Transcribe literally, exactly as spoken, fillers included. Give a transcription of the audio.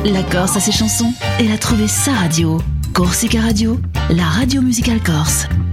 La Corse a ses chansons, elle a trouvé sa radio. Corsica Radio, la radio musicale corse.